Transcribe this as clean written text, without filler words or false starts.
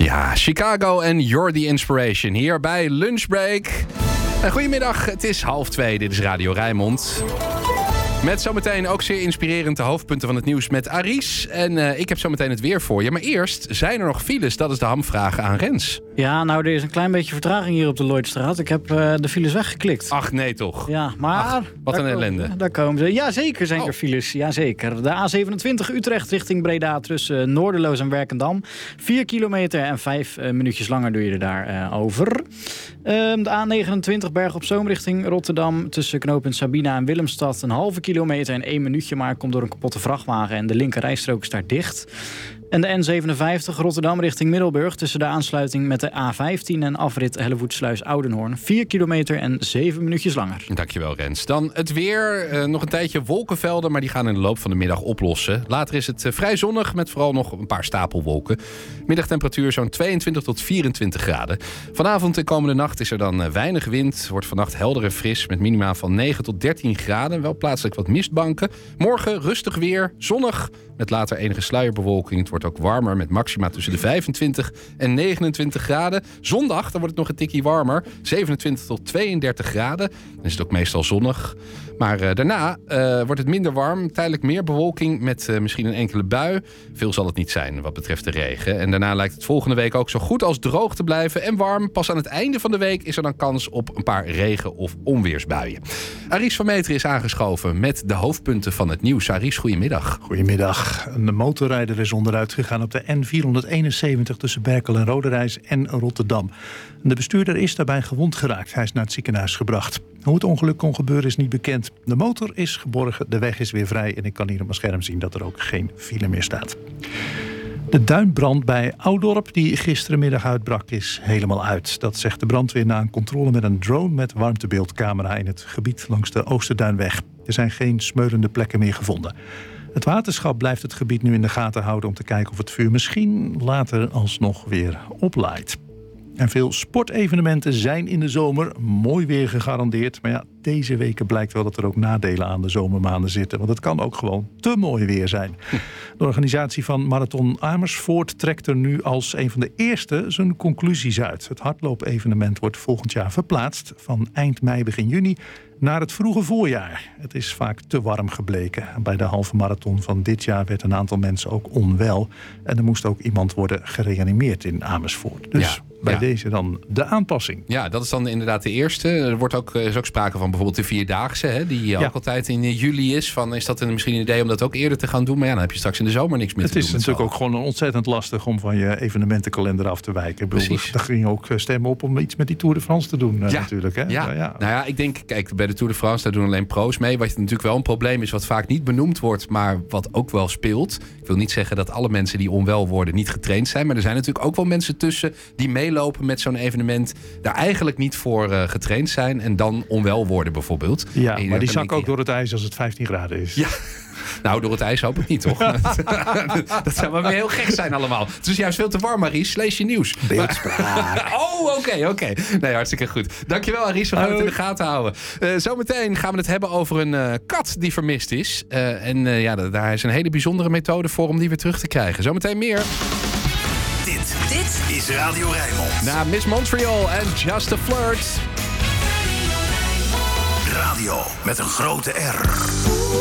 Ja, Chicago en You're the Inspiration hier bij Lunchbreak. Goedemiddag, het is 1:30. Dit is Radio Rijnmond. Met zometeen ook zeer inspirerend de hoofdpunten van het nieuws met Aries. En ik heb zometeen het weer voor je. Maar eerst, zijn er nog files? Dat is de hamvraag aan Rens. Ja, nou, er is een klein beetje vertraging hier op de Lloydstraat. Ik heb de files weggeklikt. Ach, nee toch? Ja, maar... Wat een ellende. Daar komen ze. Ja, zeker zijn er files. Ja, zeker. De A27 Utrecht richting Breda tussen Noorderloos en Werkendam. 4 kilometer en 5 minuutjes langer doe je er daar over. De A29 Berg op Zoom richting Rotterdam tussen knooppunt Sabina en Willemstad. Een halve kilometer en 1 minuutje, maar komt door een kapotte vrachtwagen en de linkerrijstrook is daar dicht. En de N57 Rotterdam richting Middelburg tussen de aansluiting met de A15 en afrit Hellevoetsluis Oudenhoorn. 4 kilometer en 7 minuutjes langer. Dankjewel, Rens. Dan het weer. Nog een tijdje wolkenvelden, maar die gaan in de loop van de middag oplossen. Later is het vrij zonnig met vooral nog een paar stapelwolken. Middagtemperatuur zo'n 22 tot 24 graden. Vanavond en komende nacht is er dan weinig wind. Wordt vannacht helder en fris met minima van 9 tot 13 graden. Wel plaatselijk wat mistbanken. Morgen rustig weer, zonnig met later enige sluierbewolking. Het wordt ook warmer met maxima tussen de 25 en 29 graden. Zondag, dan wordt het nog een tikkie warmer. 27 tot 32 graden. Dan is het ook meestal zonnig. Maar daarna wordt het minder warm. Tijdelijk meer bewolking met misschien een enkele bui. Veel zal het niet zijn wat betreft de regen. En daarna lijkt het volgende week ook zo goed als droog te blijven en warm. Pas aan het einde van de week is er dan kans op een paar regen- of onweersbuien. Aries van Meteren is aangeschoven met de hoofdpunten van het nieuws. Aries, goedemiddag. Goedemiddag. Een motorrijder is onderuit gegaan op de N471 tussen Berkel en Roderijs en Rotterdam. De bestuurder is daarbij gewond geraakt. Hij is naar het ziekenhuis gebracht. Hoe het ongeluk kon gebeuren is niet bekend. De motor is geborgen, de weg is weer vrij en ik kan hier op mijn scherm zien dat er ook geen file meer staat. De duinbrand bij Oudorp, die gisterenmiddag uitbrak, is helemaal uit. Dat zegt de brandweer na een controle met een drone met warmtebeeldcamera in het gebied langs de Oosterduinweg. Er zijn geen smeulende plekken meer gevonden. Het waterschap blijft het gebied nu in de gaten houden om te kijken of het vuur misschien later alsnog weer oplaait. En veel sportevenementen zijn in de zomer mooi weer gegarandeerd. Maar ja, deze weken blijkt wel dat er ook nadelen aan de zomermaanden zitten. Want het kan ook gewoon te mooi weer zijn. De organisatie van Marathon Amersfoort trekt er nu als een van de eerste zijn conclusies uit. Het hardloopevenement wordt volgend jaar verplaatst van eind mei, begin juni naar het vroege voorjaar. Het is vaak te warm gebleken. Bij de halve marathon van dit jaar werd een aantal mensen ook onwel. En er moest ook iemand worden gereanimeerd in Amersfoort. Dus bij deze dan de aanpassing. Ja, dat is dan inderdaad de eerste. Er is ook sprake van bijvoorbeeld de Vierdaagse, hè, die ook altijd in juli is. Is dat misschien een idee om dat ook eerder te gaan doen? Maar ja, dan heb je straks in de zomer niks meer te doen. Het is natuurlijk ook gewoon ontzettend lastig om van je evenementenkalender af te wijken. Precies. Daar ging je ook stemmen op om iets met die Tour de France te doen natuurlijk. Hè? Ja. Nou ja, ik denk, kijk, bij de Tour de France, daar doen alleen pro's mee. Wat natuurlijk wel een probleem is, wat vaak niet benoemd wordt, maar wat ook wel speelt. Ik wil niet zeggen dat alle mensen die onwel worden niet getraind zijn. Maar er zijn natuurlijk ook wel mensen tussen die meelopen met zo'n evenement, daar eigenlijk niet voor getraind zijn en dan onwel worden bijvoorbeeld. Ja, maar die zakken ook door het ijs als het 15 graden is. Ja. Nou, door het ijs hoop ik niet, toch? Dat zou maar weer heel gek zijn allemaal. Het is juist veel te warm, Aries. Lees je nieuws. Beeldspraak. Oké. Nee, hartstikke goed. Dankjewel, Aries. We gaan het in de gaten houden. Zometeen gaan we het hebben over een kat die vermist is. Daar is een hele bijzondere methode voor om die weer terug te krijgen. Zometeen meer. Dit is Radio Rijnmond. Na Miss Montreal en Just a Flirt. Radio met een grote R.